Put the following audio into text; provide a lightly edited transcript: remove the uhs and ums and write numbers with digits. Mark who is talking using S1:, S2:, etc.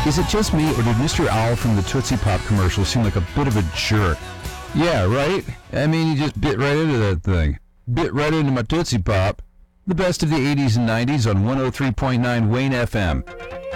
S1: Is it just me, or did Mr. Owl from the Tootsie Pop commercial seem like a bit of a jerk? Yeah, right? I mean, he just bit right into that thing. Bit right into my Tootsie Pop. The best of the 80s and 90s on 103.9 Wayne FM.